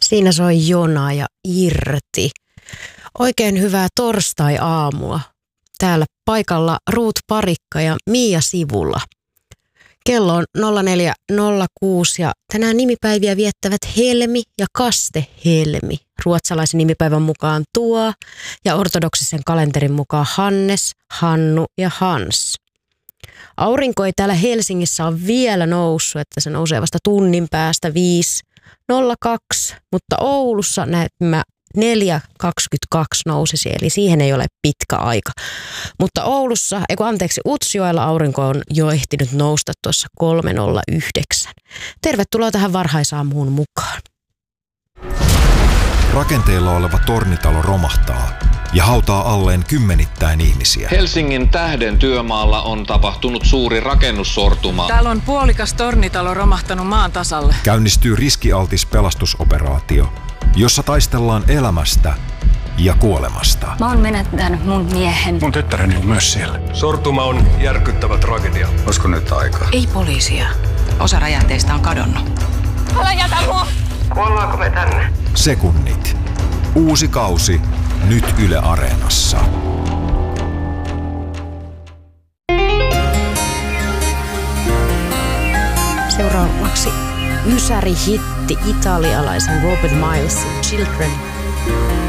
Siinä soi Jona ja Irti. Oikein hyvää torstai-aamua. Täällä paikalla Ruut Parikka ja Mia Sivula. Kello on 04.06 ja tänään nimipäiviä viettävät Helmi ja Kaste Helmi. Ruotsalaisen nimipäivän mukaan Tuo ja ortodoksisen kalenterin mukaan Hannes, Hannu ja Hans. Aurinko ei täällä Helsingissä ole vielä noussut, että se nousee vasta tunnin päästä 5.02, mutta Oulussa näemmä 4.22 nousisi, eli siihen ei ole pitkä aika. Mutta Utsjoella aurinko on jo ehtinyt nousta tuossa 3.09. Tervetuloa tähän varhaisaamuun mukaan. Rakenteilla oleva tornitalo romahtaa ja hautaa alleen kymmenittäin ihmisiä. Helsingin Tähden työmaalla on tapahtunut suuri rakennussortuma. Täällä on puolikas tornitalo romahtanut maan tasalle. Käynnistyy riskialtis pelastusoperaatio, jossa taistellaan elämästä ja kuolemasta. Mä oon menettänyt mun miehen. Mun tyttäreni on myös siellä. Sortuma on järkyttävä tragedia. Olisiko nyt aika? Ei poliisia. Osa räjähteistä on kadonnut. Älä jätä mua! Kuollaanko me tänne? Sekunnit. Uusi kausi nyt Yle Areenassa. Seuraavaksi ysäri hitti italialaisen Robin Milesin Children.